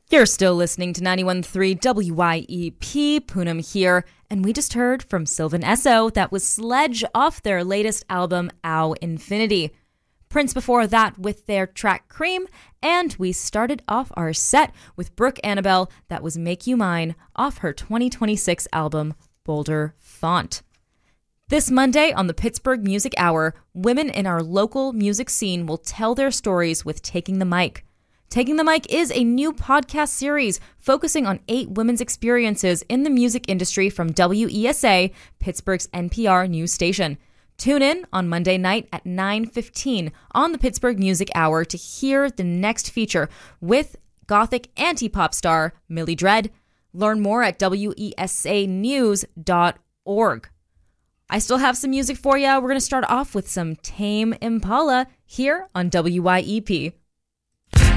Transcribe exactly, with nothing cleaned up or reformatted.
You're still listening to ninety-one point three W Y E P, Poonam here, and we just heard from Sylvan Esso. That was Sledge off their latest album, Ow Infinity. Prince before that with their track Cream, and we started off our set with Brooke Annabelle. That was Make You Mine off her twenty twenty-six album, Boulder Font. This Monday on the Pittsburgh Music Hour, women in our local music scene will tell their stories with Taking the Mic. Taking the Mic is a new podcast series focusing on eight women's experiences in the music industry from W E S A, Pittsburgh's N P R news station. Tune in on Monday night at nine fifteen on the Pittsburgh Music Hour to hear the next feature with gothic anti-pop star Millie Dread. Learn more at W E S A news dot org. I still have some music for you. We're going to start off with some Tame Impala here on W Y E P.